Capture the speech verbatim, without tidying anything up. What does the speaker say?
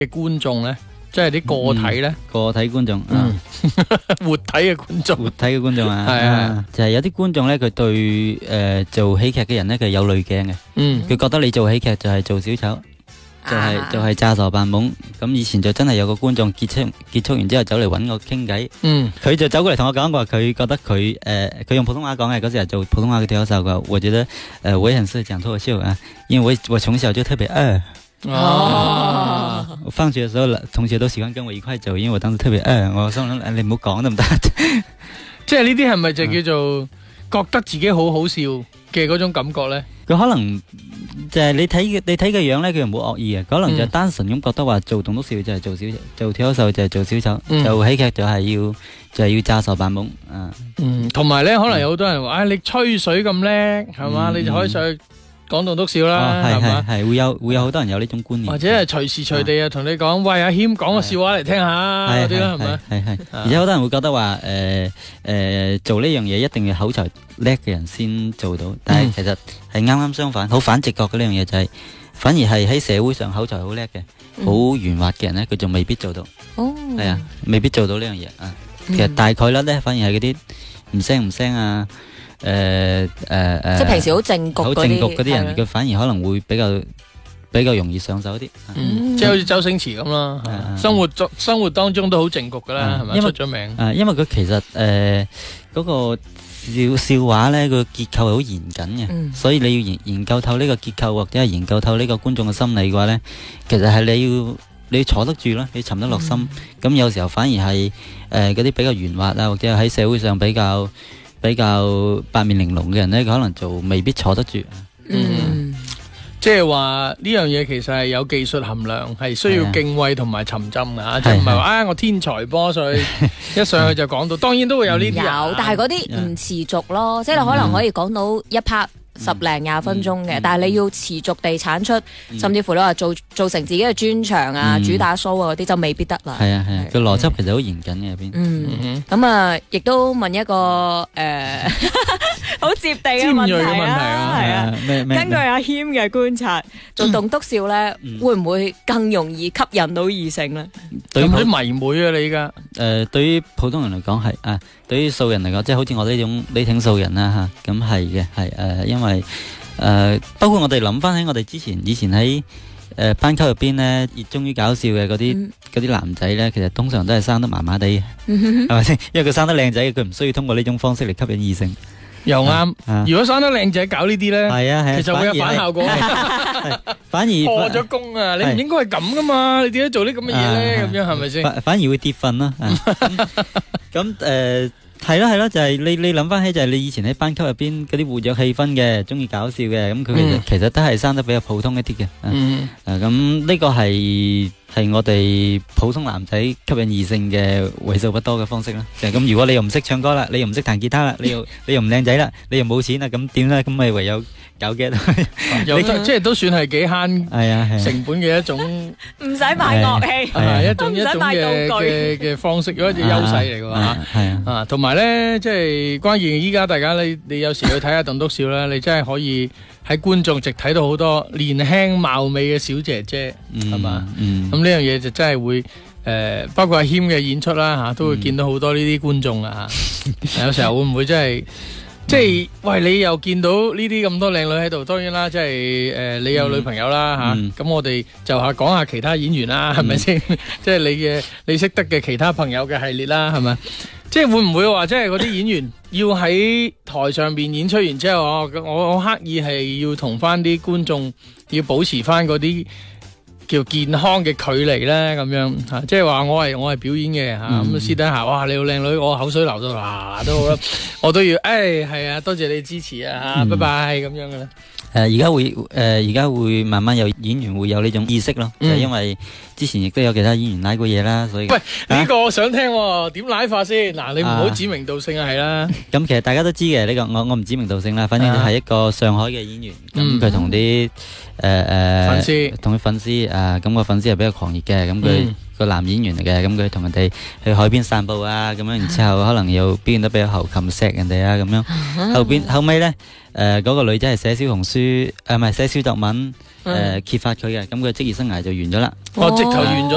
嘅觀眾咧，即係啲個體咧， 嗯、個體觀眾， 嗯，活體嘅觀眾， 活體嘅觀眾啊， 係啊， 就係有啲觀眾咧，佢對誒做喜劇嘅人咧，佢有濾鏡嘅，嗯，佢覺得你做喜劇就係做小丑。就係、是、就係、是、詐傻扮懵，咁以前就真係有個觀眾結束結束完之後走嚟揾我傾偈，嗯，佢就走過嚟同我講話，佢覺得佢誒佢用普通話講嘅，嗰時係做普通話嘅脫口秀嘅，我覺得誒、呃、我也很適合講脫口秀啊，因為我我從小就特別餓，哦，我放學嘅時候同學都喜歡跟我一塊走，因為我當時特別餓，我心諗你唔好講得唔得？ 即係呢啲係咪就叫做覺得自己好好笑嘅嗰種感覺咧？ 佢可能就係你睇嘅，你睇嘅樣咧，佢又冇惡意嘅，可能就單純咁覺得話做棟篤笑就係做小做脫口秀就係做小丑，嗯、做喜劇就係要就係、是、要詐傻扮懵啊。嗯， 同埋咧，可能有好多人話，唉、嗯哎，你吹水咁叻，係嘛、嗯，你就可以上去講棟篤笑啦，係嘛、哦，係會有會有好多人有呢種觀念， 或者係隨時隨地啊同你講，喂，阿謙講個笑話嚟聽下嗰啲啦，係咪？ 係係，而且好多人會覺得話，誒、呃、誒、呃、做呢樣嘢一定要口才叻嘅人先做到，但係其實係啱啱相反，好反直覺嘅呢樣嘢就係、是，反而係喺社會上口才好叻嘅、好圓滑嘅人咧，佢就未必做到。哦，係啊，未必做到呢樣嘢啊。其實大概率咧，反而係嗰啲唔聲唔聲啊。誒誒誒， 即係平時好正局好正局嗰啲人，佢反而可能會比較比較容易上手啲。 嗯，即係好似周星馳咁啦，生活生活當中都好正局噶啦，係咪？出咗名。 誒，因為佢其實誒嗰個笑笑話咧，個結構係好嚴謹嘅，所以你要研研究透呢個結構，或者係研究透呢個觀眾嘅心理嘅話咧，其實係你要你要坐得住啦，你沉得落心。咁有時候反而係誒嗰啲比較圓滑啊，或者喺社會上比較。比較八面玲瓏嘅人咧，可能就未必坐得住。 嗯，即係話呢樣嘢其實係有技術含量，係需要敬畏同埋沉浸噶，即係唔係話啊我天才波所以一上去就講到，當然都會有呢啲有，但係嗰啲唔持續咯，即係你可能可以講到一 part。十零廿分鐘嘅，但係你要持續地產出，甚至乎你話做做成自己嘅專場啊、主打 show 啊嗰啲就未必得啦。 係啊係啊，個邏輯其實好嚴謹嘅入邊。 嗯，咁啊，亦都問一個誒好接地嘅問題啊，係啊，根據阿謙嘅觀察，做棟篤笑咧，會唔會更容易吸引到異性咧？ 對啲迷妹啊，你而家誒，對於普通人嚟講係啊。對於素人嚟講，即係好似我呢種呢挺素人啦嚇，咁係嘅，係誒、呃，因為誒、呃，包括我哋諗翻起我哋之前以前喺誒、呃、班級入邊咧，熱衷於搞笑嘅嗰啲嗰啲男仔咧，其實通常都係生得麻麻地嘅，係咪先？因為佢生得靚仔，佢唔需要通過呢種方式嚟吸引異性。 又啱，啊、如果生得靚仔搞呢啲咧，係啊係啊，其實會有反效果。 反而破咗功啊！你唔應該係咁噶嘛？你點解做啲咁嘅嘢咧？咁樣係咪先？ 反反而會跌份啦。咁誒係咯係咯，就係你你諗翻起就係你以前喺班級入邊嗰啲活躍氣氛嘅，中意搞笑嘅，咁佢其實其實都係生得比較普通一啲嘅。嗯，誒咁呢個係係我哋普通男仔吸引異性嘅為數不多嘅方式啦。就係咁，如果你又唔識唱歌啦，你又唔識彈吉他啦，你又你又唔靚仔啦，你又冇錢啦，咁點咧？咁咪唯有搞嘅， 有即係都算係幾慳成本嘅一種， 唔使買樂器， 係一種一種嘅嘅嘅方式，一種優勢嚟嘅嚇。係啊，同埋咧，即係關鍵依家大家你你有時去睇下棟篤笑啦，你真係可以喺觀眾席睇到好多年輕貌美嘅小姐姐，係嘛？咁呢樣嘢就真係會誒，包括阿謙嘅演出啦嚇，都會見到好多呢啲觀眾啊嚇。有時候會唔會真係？即係喂，你又見到呢啲咁多靚女喺度，當然啦，即係誒，你有女朋友啦吓，咁我哋就下講下其他演員啦，係咪先？即係你嘅你識得嘅其他朋友嘅系列啦，係咪？即係會唔會話，即係嗰啲演員要喺台上邊演出完之後，我我我刻意係要同翻啲觀眾要保持翻嗰啲叫健康嘅距離咧，咁樣吓，即係話我係我係表演嘅吓，咁、嗯、私底下哇你好靚女，我口水流到嗱都好啦，我都要誒係啊，多謝你支持啊吓，嗯、拜拜咁樣嘅咧。 誒而家會誒而家會慢慢有演員會有呢種意識咯，嗯、就係因為之前亦都有其他演員拉過嘢啦，所以喂呢、啊、個我想聽點拉法先嗱，你唔好指名道姓啊係啦。咁其實大家都知嘅呢、這個，我我唔指名道姓啦，反正就係一個上海嘅演員，咁佢同啲誒誒粉絲同啲粉絲啊，咁個粉絲係比較狂熱嘅，咁佢。嗯個男演員嚟嘅，咁佢同人哋去海邊散步啊，咁樣，然之後可能又表現得比較猴擒錫人哋啊，咁樣。後邊後尾咧，誒嗰個女仔係寫小紅書，誒唔係寫小作文，誒揭發佢嘅，咁佢職業生涯就完咗啦。 哦，直頭完咗。